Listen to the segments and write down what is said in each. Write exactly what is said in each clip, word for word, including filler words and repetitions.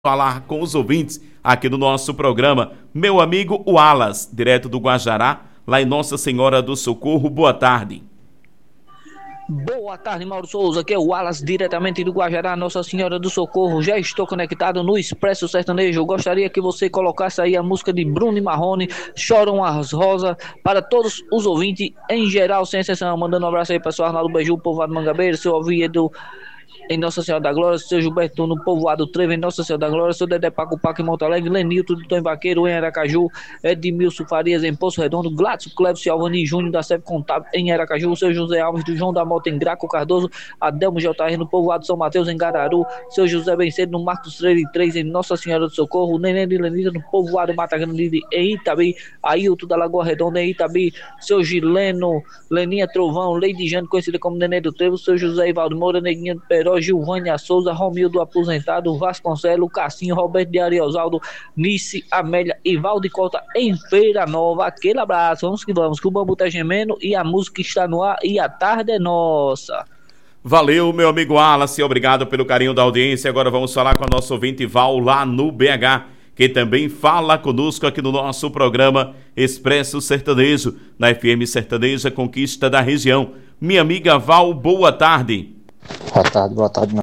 falar com os ouvintes aqui no nosso programa. Meu amigo Wallace, direto do Guajará, lá em Nossa Senhora do Socorro. Boa tarde. Boa tarde, Mauro Souza, aqui é o Wallace, diretamente do Guajará, Nossa Senhora do Socorro. Já estou conectado no Expresso Sertanejo. Eu gostaria que você colocasse aí a música de Bruno e Marrone, Choram as Rosas, para todos os ouvintes, em geral, sem exceção. Mandando um abraço aí para o seu Arnaldo Beiju, povoado Mangabeira, seu Oviedo em Nossa Senhora da Glória, seu Gilberto no povoado Trevo em Nossa Senhora da Glória, seu Dedé Paco Paco em Monte Alegre, Lenilton do Tom Vaqueiro em Aracaju, Edmilson Farias em Poço Redondo, Gladson Cleves Alvani Júnior da Sef Contábil em Aracaju, seu José Alves do João da Mota em Graco Cardoso, Adelmo J R no povoado São Mateus em Gararu, seu José Bencedo no Marcos Freire três em Nossa Senhora do Socorro, Neném de Lenita no povoado Mata Grande em Itabi, Ailton da Lagoa Redonda em Itabi, seu Gileno, Leninha Trovão, Lady Jane, conhecida como Neném do Trevo, seu José Ivaldo Moura, Neguinha do Peró, Gilvânia Souza, Romildo Aposentado, Vasconcelo, Cassinho, Roberto de Ariosaldo, Nice, Amélia e Valdicota em Feira Nova. Aquele abraço, vamos que vamos, que o bambu tá gemendo e a música está no ar e a tarde é nossa. Valeu, meu amigo Wallace, obrigado pelo carinho da audiência. Agora vamos falar com a nossa ouvinte Val lá no B H, que também fala conosco aqui no nosso programa Expresso Sertanejo, na F M Sertaneja Conquista da Região. Minha amiga Val, boa tarde. Boa tarde, boa tarde.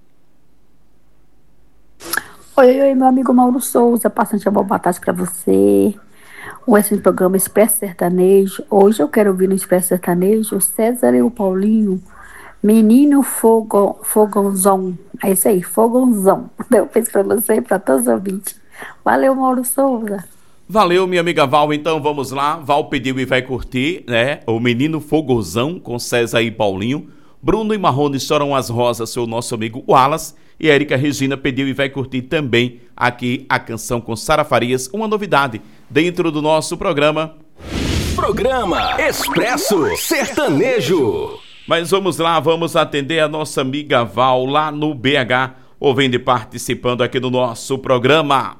Oi, oi, oi, meu amigo Mauro Souza, passando uma boa tarde para você. Esse programa Expresso Sertanejo. Hoje eu quero ouvir no Expresso Sertanejo o César e o Paulinho, Menino Fogo, Fogãozão. É isso aí, Fogãozão. Eu penso para você e para todos os ouvintes. Valeu, Mauro Souza. Valeu, minha amiga Val. Então vamos lá. Val pediu e vai curtir, né? O Menino Fogãozão com César e Paulinho. Bruno e Marrone, Choram as Rosas, seu nosso amigo Wallace. E Érica Regina pediu e vai curtir também aqui a canção com Sara Farias, uma novidade dentro do nosso programa. Programa Expresso Sertanejo. Mas vamos lá, vamos atender a nossa amiga Val lá no B H, ouvindo e participando aqui no nosso programa.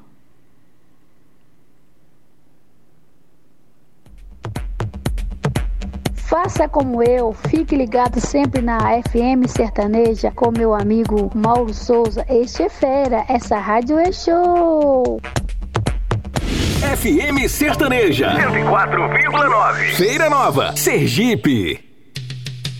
Faça como eu, fique ligado sempre na F M Sertaneja com meu amigo Mauro Souza. Este é fera, essa rádio é show! F M Sertaneja cento e quatro vírgula nove, Feira Nova, Sergipe.